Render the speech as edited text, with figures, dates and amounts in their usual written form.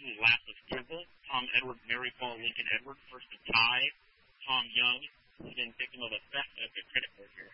last of Skizzle, Tom Edward, Mary Paul, Lincoln Edward, first to tie Tom Young, then victim of a theft of the credit card here.